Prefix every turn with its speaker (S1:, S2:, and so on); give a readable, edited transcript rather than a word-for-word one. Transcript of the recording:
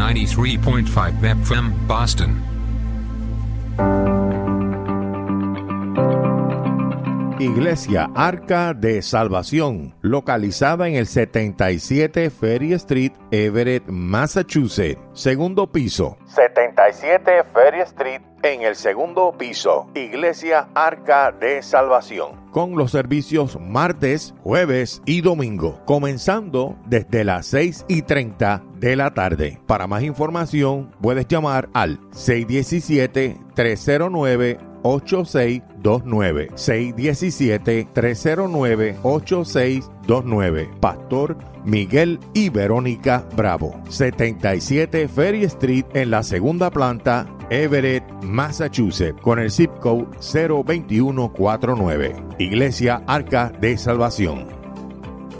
S1: 93.5 FM, Boston.
S2: Iglesia Arca de Salvación, localizada en el 77 Ferry Street, Everett, Massachusetts. Segundo piso. 77 Ferry Street, en el segundo piso. Iglesia Arca de Salvación. Con los servicios martes, jueves y domingo, comenzando desde las 6:30 de la tarde. Para más información, puedes llamar al 617-309-8629. 617-309-8629. Pastor Miguel y Verónica Bravo. 77 Ferry Street, en la segunda planta, Everett, Massachusetts, con el zip code 02149. Iglesia Arca de Salvación.